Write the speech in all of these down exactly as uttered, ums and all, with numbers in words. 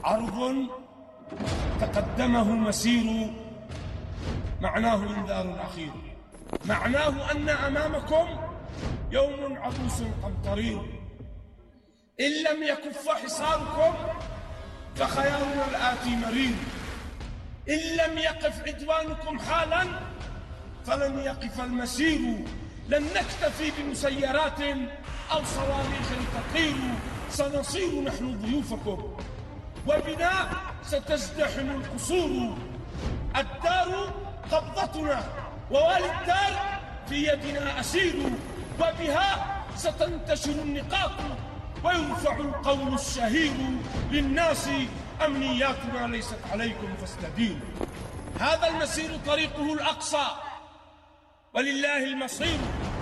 عرض تقدمه مسير معناه إنذار أخير، معناه أن أمامكم يوم عبوس قمطرير، إن لم يكف حصاركم فخيارنا الآتي مرير، إن لم يقف عدوانكم حالا فلن يقف المسير، لن نكتفي بمسيرات أو صواريخ تطير، سنصير نحن ضيوفكم وبنا ستزدحم القصور، الدار قبضتنا ووالي الدار في يدنا أسير، وبها ستنتشر النقاط ويرفع القول الشهير، للناس أمنياتنا ليست عليكم فاستديروا. هذا المسير طريقه الأقصى ولله المصير،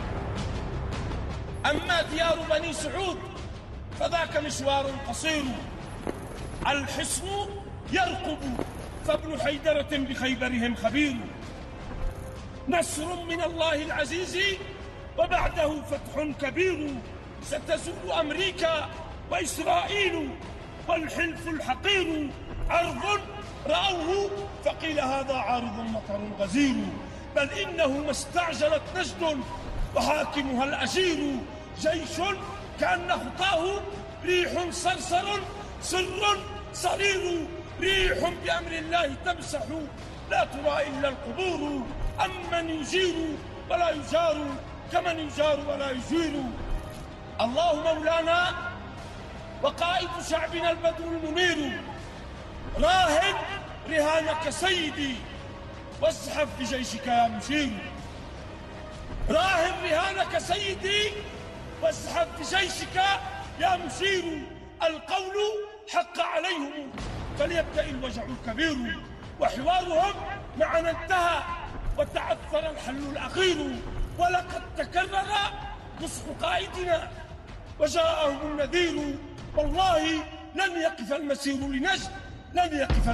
أما ديار بني سعود فذاك مشوار قصير، الحصن يرقب فابن حيدرة بخيبرهم خبير، نصر من الله العزيز وبعده فتح كبير، ستزول أمريكا وإسرائيل والحلف الحقير، عرض رأوه فقيل هذا عارض مطر غزير، بل إنه ما استعجلت نجد وحاكمها الأشير، جيش كأن خطاه ريح صرصر سر صرير، ريح بأمر الله تمسح لا ترى إلا القبور، أمن يجير ولا يجار كمن يجار ولا يجير. الله مولانا وقائد شعبنا البدر المنير، راهن رهانك سيدي وازحف بجيشك يا مشير، راهن رهانك سيدي وازحف بجيشك يا مشير، القول حق عليهم فليبدأ الوجع الكبير، وحوارهم معنا انتهى وتعثر الحل الأخير، ولقد تكرر نصح قائدنا وجاءهم النذير، والله لن يقف المسير لنجد، لن يقف